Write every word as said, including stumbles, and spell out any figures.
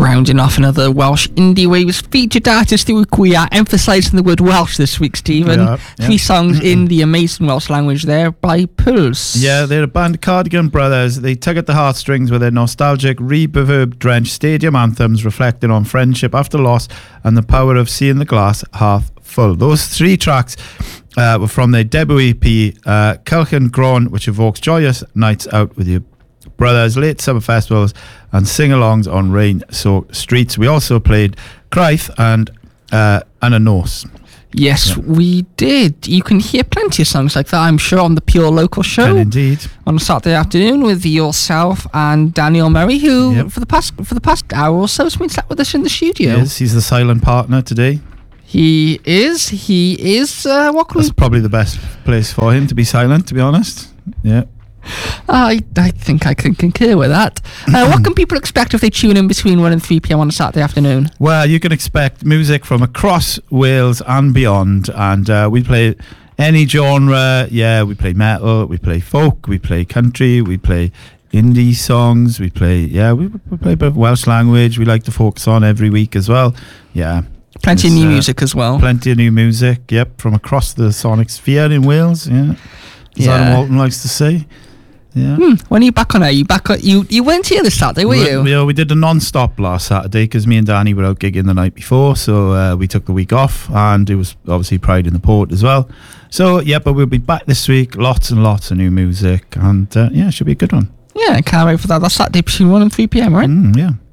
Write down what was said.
Rounding off another Welsh Indie Waves featured artist of the week, we are emphasising the word Welsh this week, Stephen. Yeah, yeah. Three songs in the amazing Welsh language there by Pulse. Yeah, they're a band, Cardigan Brothers. They tug at the heartstrings with their nostalgic, reverb-drenched stadium anthems reflecting on friendship after loss and the power of seeing the glass half full. Those three tracks uh, were from their debut E P, uh, Cylch Gron, which evokes joyous nights out with your brothers, late summer festivals and sing-alongs on rain-soaked streets. We also played Craith and uh, Anna Norse. Yes, yeah. we did. You can hear plenty of songs like that, I'm sure, on the Pure Local Show. And indeed. On a Saturday afternoon with yourself and Daniel Murray, who yep. for the past for the past hour or so has been sat with us in the studio. He is. He's the silent partner today. He is. He is. Uh, what can That's we... probably the best place for him to be silent, to be honest. Yeah. I, I think I can concur with that. Uh, what can people expect if they tune in between one and three p.m. on a Saturday afternoon? Well, you can expect music from across Wales and beyond, and uh, we play any genre. Yeah, we play metal, we play folk, we play country, we play indie songs, we play, yeah, we, we play a bit of Welsh language. We like to focus on every week as well. Yeah. Plenty of new uh, music as well. Plenty of new music, yep, from across the sonic sphere in Wales, yeah. As yeah. Adam Walton likes to say. Yeah. Hmm. When are you back on air? You back on, you you weren't here this Saturday, were we, you? We, we did a non-stop last Saturday because me and Danny were out gigging the night before, so uh, we took the week off, and it was obviously Pride in the Port as well. So yeah, but we'll be back this week. Lots and lots of new music, and uh, yeah, it should be a good one. Yeah, can't wait for that. That's Saturday between one and three p.m. right? Mm, yeah.